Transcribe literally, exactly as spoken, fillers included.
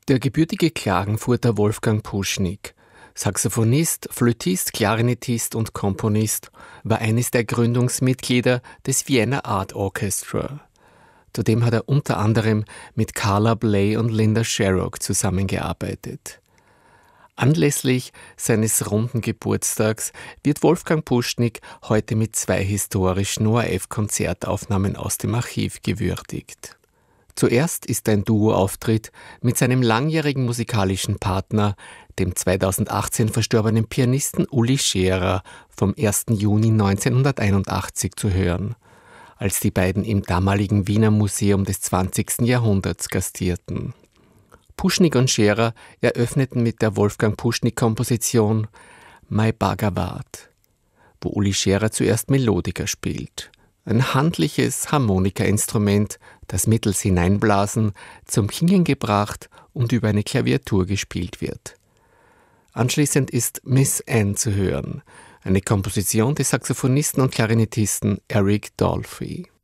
Der gebürtige Klagenfurter Wolfgang Puschnig, Saxophonist, Flötist, Klarinettist und Komponist, war eines der Gründungsmitglieder des Vienna Art Orchestra. Zudem hat er unter anderem mit Carla Bley und Linda Sharrock zusammengearbeitet. Anlässlich seines runden Geburtstags wird Wolfgang Puschnig heute mit zwei historischen O R F-Konzertaufnahmen aus dem Archiv gewürdigt. Zuerst ist ein Duo-Auftritt mit seinem langjährigen musikalischen Partner, dem zweitausendachtzehn verstorbenen Pianisten Uli Scherer vom ersten Juni neunzehnhunderteinundachtzig zu hören, als die beiden im damaligen Wiener Museum des zwanzigsten Jahrhunderts gastierten. Puschnig und Scherer eröffneten mit der Wolfgang Puschnig-Komposition My Bhagavad, wo Uli Scherer zuerst Melodika spielt. Ein handliches Harmonikainstrument, das mittels Hineinblasen zum Klingen gebracht und über eine Klaviatur gespielt wird. Anschließend ist Miss Anne zu hören, eine Komposition des Saxophonisten und Klarinettisten Eric Dolphy.